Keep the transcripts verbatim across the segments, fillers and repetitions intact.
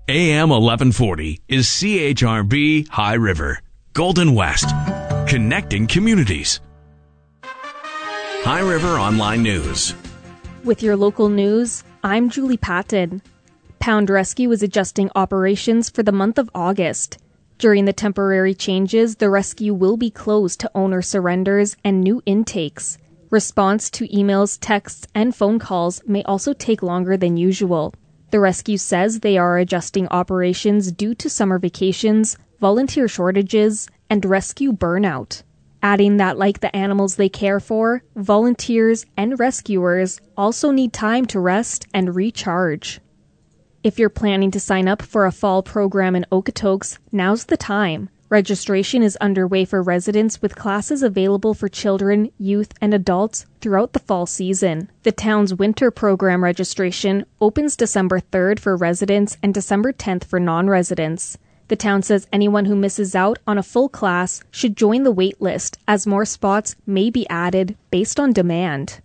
A M eleven forty is C H R B High River, Golden West, connecting communities. High River Online News. With your local news, I'm Julie Patton. Pound Rescue is adjusting operations for the month of August. During the temporary changes, the rescue will be closed to owner surrenders and new intakes. Response to emails, texts, and phone calls may also take longer than usual. The rescue says they are adjusting operations due to summer vacations, volunteer shortages, and rescue burnout. Adding that like the animals they care for, volunteers and rescuers also need time to rest and recharge. If you're planning to sign up for a fall program in Okotoks, now's the time. Registration is underway for residents with classes available for children, youth, and adults throughout the fall season. The town's winter program registration opens December third for residents and December tenth for non-residents. The town says anyone who misses out on a full class should join the wait list, as more spots may be added based on demand.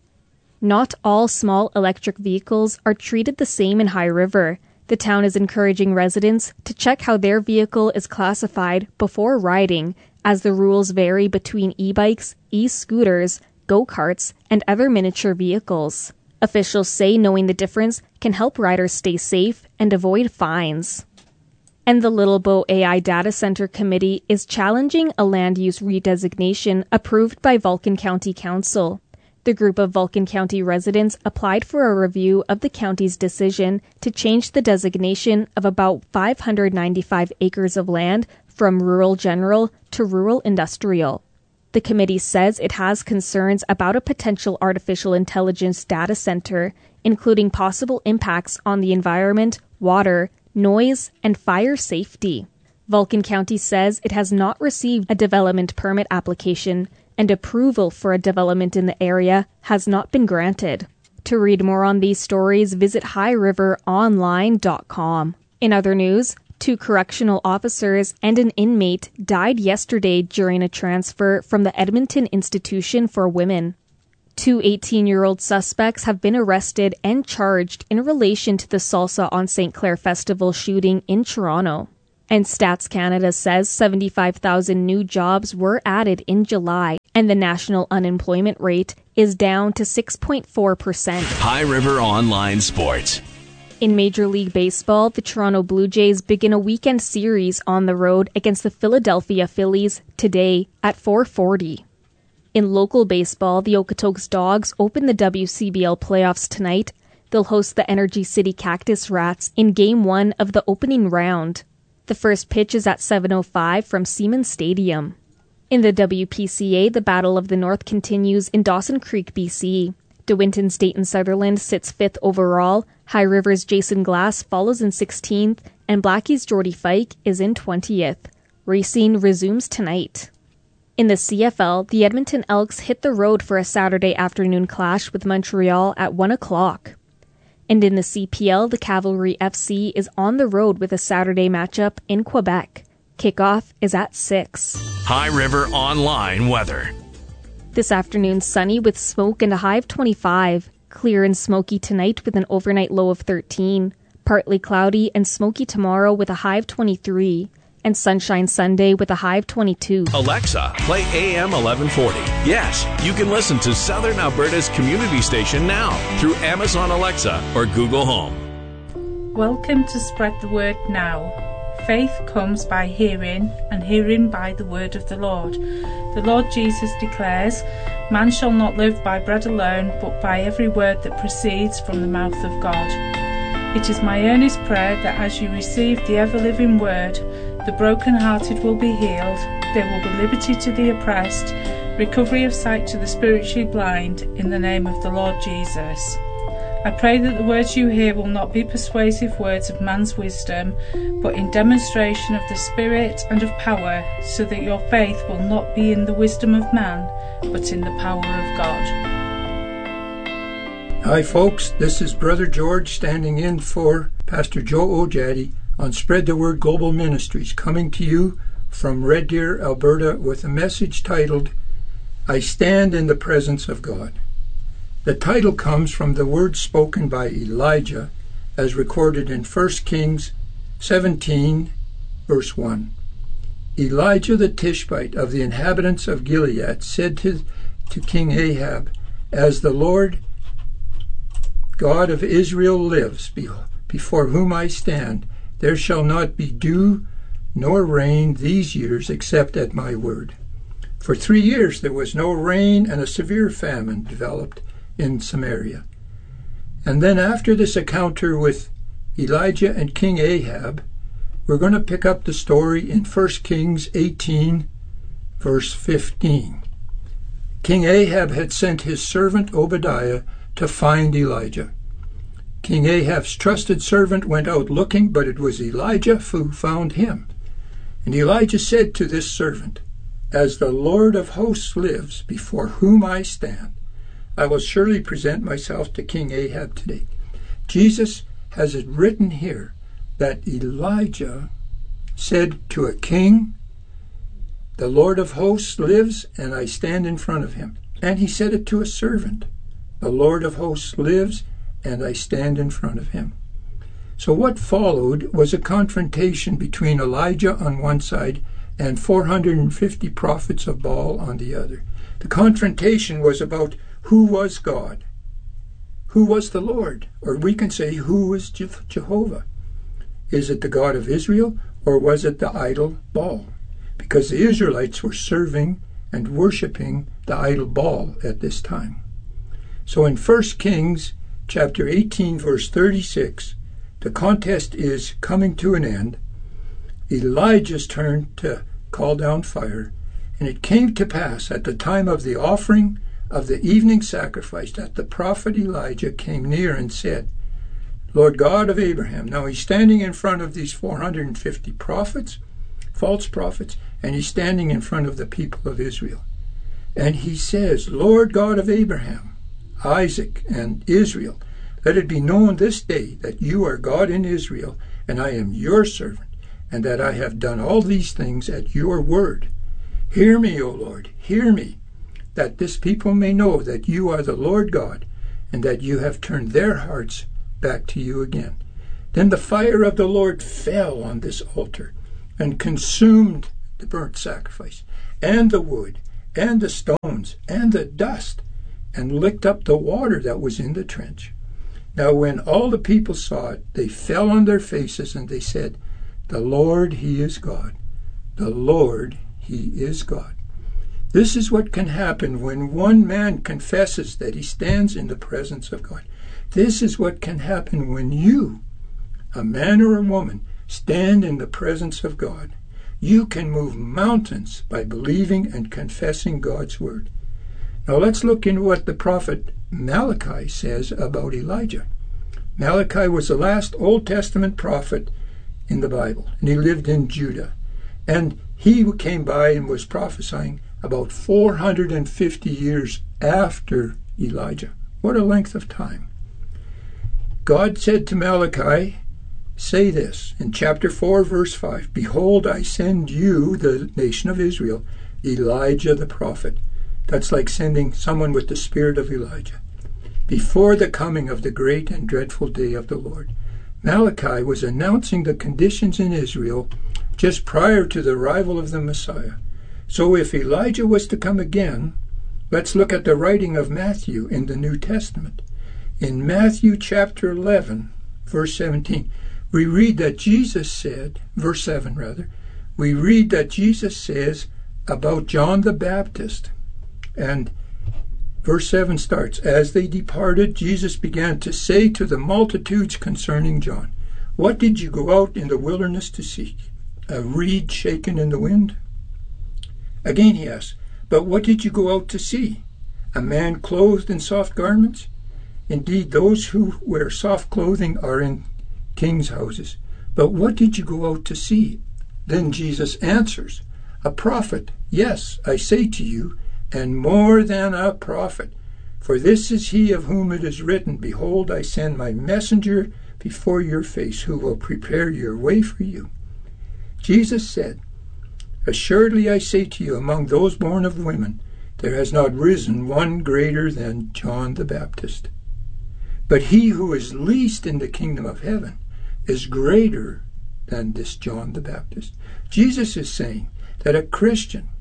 Not all small electric vehicles are treated the same in High River. The town is encouraging residents to check how their vehicle is classified before riding, as the rules vary between e-bikes, e-scooters, go-karts, and other miniature vehicles. Officials say knowing the difference can help riders stay safe and avoid fines. And the Little Bow A I Data Center Committee is challenging a land use redesignation approved by Vulcan County Council. The group of Vulcan County residents applied for a review of the county's decision to change the designation of about five hundred ninety-five acres of land from rural general to rural industrial. The committee says it has concerns about a potential artificial intelligence data center, including possible impacts on the environment, water, noise, and fire safety. Vulcan County says it has not received a development permit application, and approval for a development in the area has not been granted. To read more on these stories, visit high river online dot com. In other news, two correctional officers and an inmate died yesterday during a transfer from the Edmonton Institution for Women. Two eighteen-year-old suspects have been arrested and charged in relation to the Salsa on Saint Clair Festival shooting in Toronto. And Stats Canada says seventy-five thousand new jobs were added in July, and the national unemployment rate is down to six point four percent. High River Online Sports. In Major League Baseball, the Toronto Blue Jays begin a weekend series on the road against the Philadelphia Phillies today at four forty. In local baseball, the Okotoks Dogs open the W C B L playoffs tonight. They'll host the Energy City Cactus Rats in Game one of the opening round. The first pitch is at seven oh five from Siemens Stadium. In the W P C A, the Battle of the North continues in Dawson Creek, B C. DeWinton's Dayton Sutherland sits fifth overall, High River's Jason Glass follows in sixteenth, and Blackie's Jordy Fike is in twentieth. Racing resumes tonight. In the C F L, the Edmonton Elks hit the road for a Saturday afternoon clash with Montreal at one o'clock. And in the C P L, the Cavalry F C is on the road with a Saturday matchup in Quebec. Kickoff is at six. High River Online Weather. This afternoon, sunny with smoke and a high of twenty-five. Clear and smoky tonight with an overnight low of thirteen. Partly cloudy and smoky tomorrow with a high of twenty-three. And sunshine Sunday with a high of twenty-two. Alexa, play A M eleven forty. Yes, you can listen to Southern Alberta's community station now through Amazon Alexa or Google Home. Welcome to Spread the Word Now. Faith comes by hearing, and hearing by the word of the Lord. The Lord Jesus declares, "Man shall not live by bread alone, but by every word that proceeds from the mouth of God." It is my earnest prayer that as you receive the ever-living word, the broken-hearted will be healed, there will be liberty to the oppressed, recovery of sight to the spiritually blind, in the name of the Lord Jesus. I pray that the words you hear will not be persuasive words of man's wisdom, but in demonstration of the Spirit and of power, so that your faith will not be in the wisdom of man, but in the power of God. Hi folks, this is Brother George standing in for Pastor Joe Ojadi on Spread the Word Global Ministries, coming to you from Red Deer, Alberta, with a message titled, I Stand in the Presence of God. The title comes from the words spoken by Elijah, as recorded in First Kings seventeen, verse one. Elijah the Tishbite of the inhabitants of Gilead said to, to King Ahab, As the Lord God of Israel lives, before whom I stand, there shall not be dew nor rain these years except at my word. For three years there was no rain, and a severe famine developed in Samaria. And then after this encounter with Elijah and King Ahab, we're going to pick up the story in First Kings eighteen, verse fifteen. King Ahab had sent his servant Obadiah to find Elijah. King Ahab's trusted servant went out looking, but it was Elijah who found him. And Elijah said to this servant, As the Lord of hosts lives, before whom I stand, I will surely present myself to King Ahab today. Jesus has it written here that Elijah said to a king, The Lord of hosts lives, and I stand in front of him. And he said it to a servant, The Lord of hosts lives, and I stand in front of him. So what followed was a confrontation between Elijah on one side and four hundred fifty prophets of Baal on the other. The confrontation was about who was God, who was the Lord, or we can say who was Je- Jehovah. Is it the God of Israel, or was it the idol Baal? Because the Israelites were serving and worshiping the idol Baal at this time. So in First Kings chapter eighteen, verse thirty-six, the contest is coming to an end. Elijah's turn to call down fire, and it came to pass at the time of the offering of the evening sacrifice that the prophet Elijah came near and said, Lord God of Abraham. Now he's standing in front of these four hundred fifty prophets, false prophets, and he's standing in front of the people of Israel. And he says, Lord God of Abraham, Isaac, and Israel, let it be known this day that you are God in Israel, and I am your servant, and that I have done all these things at your word. Hear me, O Lord, hear me, that this people may know that you are the Lord God, and that you have turned their hearts back to you again. Then the fire of the Lord fell on this altar, and consumed the burnt sacrifice, and the wood, and the stones, and the dust, and licked up the water that was in the trench. Now when all the people saw it, they fell on their faces, and they said, The Lord, He is God. The Lord, He is God. This is what can happen when one man confesses that he stands in the presence of God. This is what can happen when you, a man or a woman, stand in the presence of God. You can move mountains by believing and confessing God's word. Now let's look into what the prophet Malachi says about Elijah. Malachi was the last Old Testament prophet in the Bible, and he lived in Judah. And he came by and was prophesying about four hundred fifty years after Elijah. What a length of time. God said to Malachi, say this in chapter four, verse five, Behold, I send you, the nation of Israel, Elijah the prophet. That's like sending someone with the spirit of Elijah, before the coming of the great and dreadful day of the Lord. Malachi was announcing the conditions in Israel just prior to the arrival of the Messiah. So if Elijah was to come again, let's look at the writing of Matthew in the New Testament. In Matthew chapter eleven, verse seventeen, we read that Jesus said, verse seven rather, we read that Jesus says about John the Baptist. And verse seven starts, As they departed, Jesus began to say to the multitudes concerning John, What did you go out in the wilderness to seek? A reed shaken in the wind? Again he asks, But what did you go out to see? A man clothed in soft garments? Indeed, those who wear soft clothing are in kings' houses. But what did you go out to see? Then Jesus answers, A prophet, yes, I say to you, and more than a prophet. For this is he of whom it is written, Behold, I send my messenger before your face, who will prepare your way for you. Jesus said, Assuredly I say to you, among those born of women, there has not risen one greater than John the Baptist. But he who is least in the kingdom of heaven is greater than this John the Baptist. Jesus is saying that a Christian,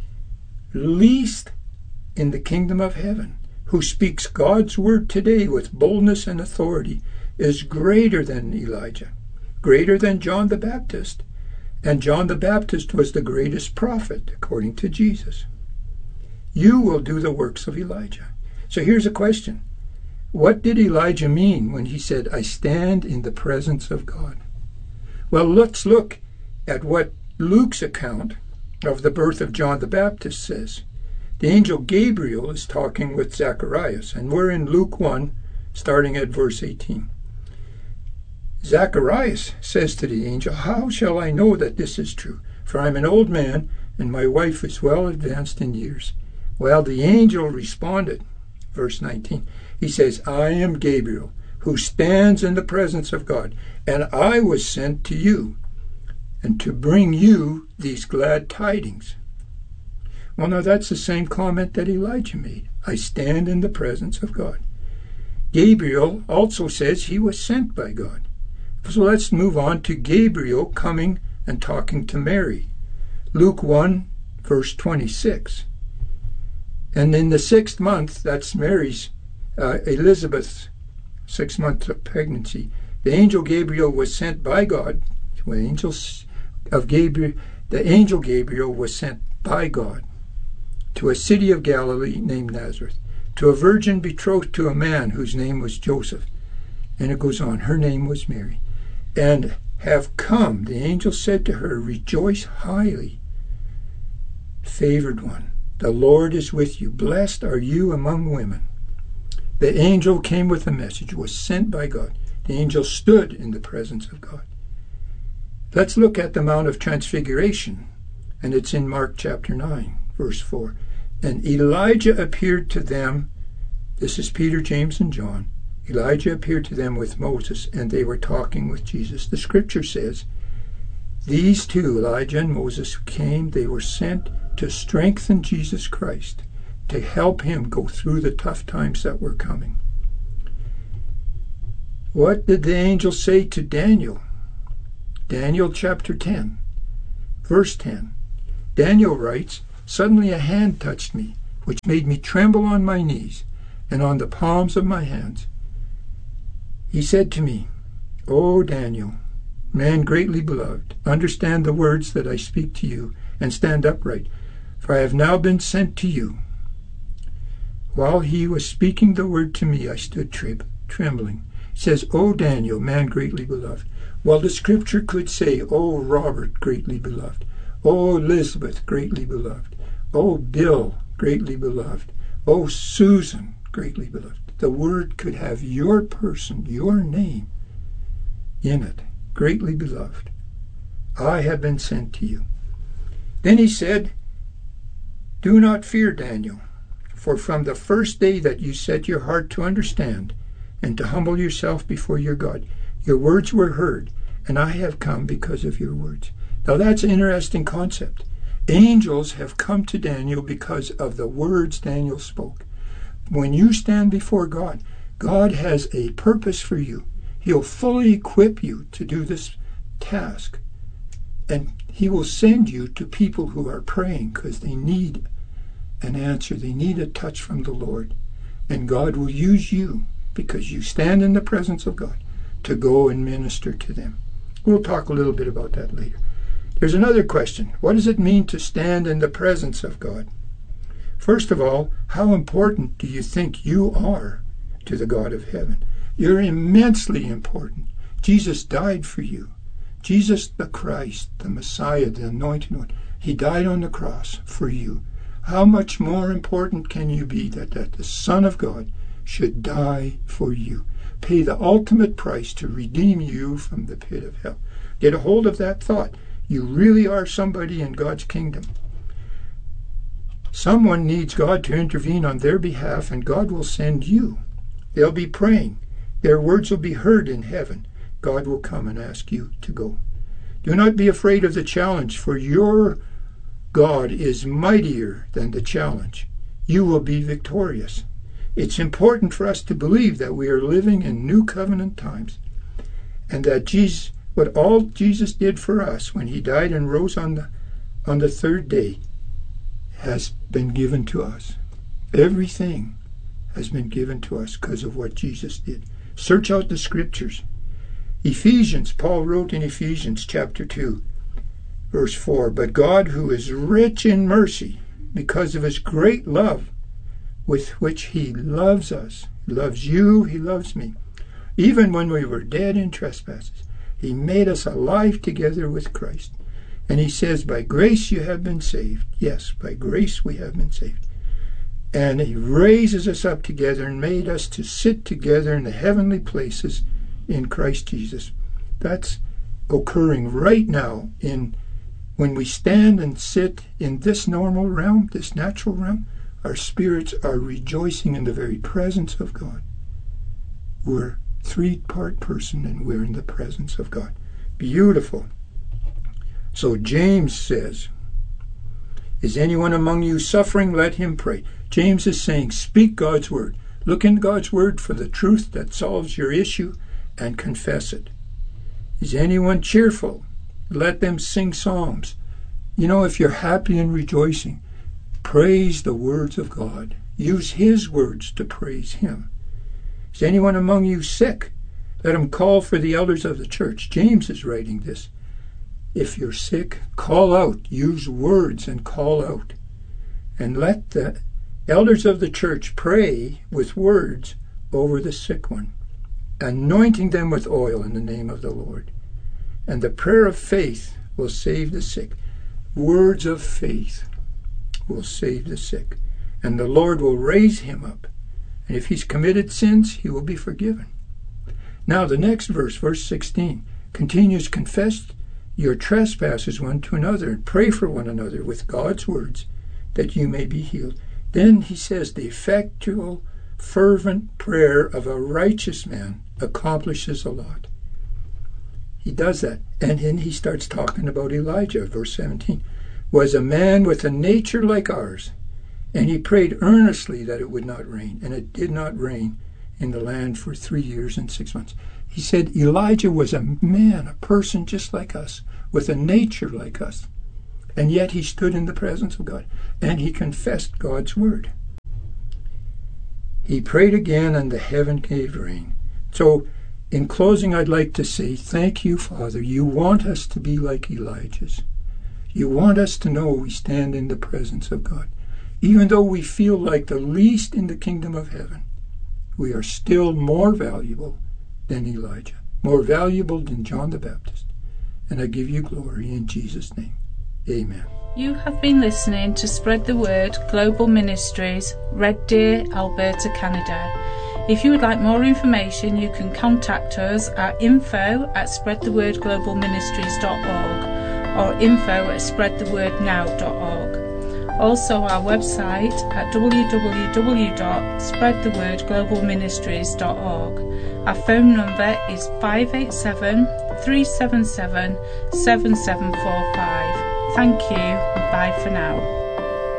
least in the kingdom of heaven, who speaks God's word today with boldness and authority, is greater than Elijah, greater than John the Baptist. And John the Baptist was the greatest prophet, according to Jesus. You will do the works of Elijah. So here's a question. What did Elijah mean when he said, I stand in the presence of God? Well, let's look at what Luke's account of the birth of John the Baptist says. The angel Gabriel is talking with Zacharias, and we're in Luke one, starting at verse eighteen. Zacharias says to the angel, how shall I know that this is true? For I'm an old man, and my wife is well advanced in years. Well, the angel responded, verse nineteen. He says, I am Gabriel, who stands in the presence of God, and I was sent to you, and to bring you these glad tidings. Well, now that's the same comment that Elijah made. I stand in the presence of God. Gabriel also says he was sent by God. So let's move on to Gabriel coming and talking to Mary. Luke one, verse twenty-six. And in the sixth month, that's Mary's, uh, Elizabeth's sixth month of pregnancy, the angel Gabriel was sent by God. The angels of Gabriel, the angel Gabriel was sent by God to a city of Galilee named Nazareth, to a virgin betrothed to a man whose name was Joseph. And it goes on, her name was Mary. And have come, the angel said to her, rejoice highly, favored one. The Lord is with you. Blessed are you among women. The angel came with a message, was sent by God. The angel stood in the presence of God. Let's look at the Mount of Transfiguration, and it's in Mark chapter nine, verse four. And Elijah appeared to them, this is Peter, James, and John. Elijah appeared to them with Moses, and they were talking with Jesus. The scripture says, these two, Elijah and Moses, came, they were sent to strengthen Jesus Christ, to help him go through the tough times that were coming. What did the angel say to Daniel? Daniel chapter ten, verse ten. Daniel writes, suddenly a hand touched me, which made me tremble on my knees and on the palms of my hands. He said to me, O Daniel, man greatly beloved, understand the words that I speak to you, and stand upright, for I have now been sent to you. While he was speaking the word to me, I stood trem- trembling. It says, O Daniel, man greatly beloved. Well, the scripture could say, O Robert, greatly beloved. O Elizabeth, greatly beloved. O Bill, greatly beloved. O Susan, greatly beloved. The word could have your person, your name in it, greatly beloved. I have been sent to you. Then he said, do not fear, Daniel, for from the first day that you set your heart to understand and to humble yourself before your God, your words were heard, and I have come because of your words. Now that's an interesting concept. Angels have come to Daniel because of the words Daniel spoke. When you stand before God, God has a purpose for you. He'll fully equip you to do this task. And he will send you to people who are praying because they need an answer. They need a touch from the Lord. And God will use you because you stand in the presence of God to go and minister to them. We'll talk a little bit about that later. There's another question. What does it mean to stand in the presence of God? First of all, how important do you think you are to the God of heaven? You're immensely important. Jesus died for you. Jesus the Christ, the Messiah, the Anointed One, he died on the cross for you. How much more important can you be that, that the Son of God should die for you, pay the ultimate price to redeem you from the pit of hell? Get a hold of that thought. You really are somebody in God's kingdom. Someone needs God to intervene on their behalf, and God will send you. They'll be praying. Their words will be heard in heaven. God will come and ask you to go. Do not be afraid of the challenge, for your God is mightier than the challenge. You will be victorious. It's important for us to believe that we are living in new covenant times, and that Jesus, What all Jesus did for us when he died and rose on the on the third day has been given to us. Everything has been given to us because of what Jesus did. Search out the scriptures. Ephesians, Paul wrote in Ephesians chapter two, verse four, "But God, who is rich in mercy, because of his great love with which he loves us," he loves you, he loves me, "even when we were dead in trespasses, he made us alive together with Christ." And he says, "By grace you have been saved." Yes, by grace we have been saved. And he raises us up together and made us to sit together in the heavenly places in Christ Jesus. That's occurring right now in when we stand and sit in this normal realm, this natural realm. Our spirits are rejoicing in the very presence of God. We're three-part person and we're in the presence of God. Beautiful. So James says, "Is anyone among you suffering? Let him pray." James is saying, speak God's word. Look in God's word for the truth that solves your issue and confess it. Is anyone cheerful? Let them sing psalms. You know, if you're happy and rejoicing, praise the words of God. Use his words to praise him. Is anyone among you sick? Let him call for the elders of the church. James is writing this. If you're sick, call out. Use words and call out. And let the elders of the church pray with words over the sick one, anointing them with oil in the name of the Lord. And the prayer of faith will save the sick. Words of faith will save the sick. And the Lord will raise him up. And if he's committed sins, he will be forgiven. Now the next verse, verse sixteen, continues, "Confess your trespasses one to another and pray for one another with God's words that you may be healed." Then he says, "The effectual, fervent prayer of a righteous man accomplishes a lot." He does that. And then he starts talking about Elijah, verse seventeen. "Was a man with a nature like ours, and he prayed earnestly that it would not rain. And it did not rain in the land for three years and six months." He said Elijah was a man, a person just like us, with a nature like us. And yet he stood in the presence of God, and he confessed God's word. He prayed again, and the heaven gave rain. So, in closing, I'd like to say, thank you, Father. You want us to be like Elijah's. You want us to know we stand in the presence of God. Even though we feel like the least in the kingdom of heaven, we are still more valuable than Elijah, more valuable than John the Baptist. And I give you glory in Jesus' name. Amen. You have been listening to Spread the Word Global Ministries, Red Deer, Alberta, Canada. If you would like more information, you can contact us at info at spread the word global ministries dot org or info at spread the word now dot org. Also our website at w w w dot spread the word global ministries dot org. Our phone number is five eight seven, three seven seven, seven seven four five. Thank you and bye for now.